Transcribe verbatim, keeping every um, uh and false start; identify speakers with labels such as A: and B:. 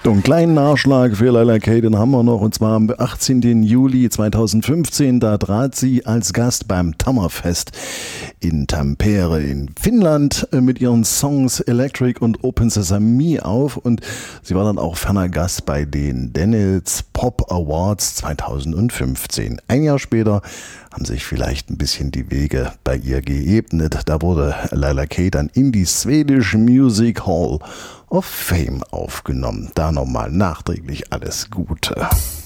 A: Einen kleinen Nachschlag für Laila Kay, den haben wir noch, und zwar am achtzehnten Juli zweitausendfünfzehn. Da trat sie als Gast beim Tammerfest in Tampere in Finnland mit ihren Songs Electric und Open Sesame auf, und sie war dann auch ferner Gast bei den Daniels Pop Awards zweitausendfünfzehn. Ein Jahr später haben sich vielleicht ein bisschen die Wege bei ihr geebnet. Da wurde Laila Kay dann in die Swedish Music Hall of Fame aufgenommen. Da nochmal nachträglich alles Gute.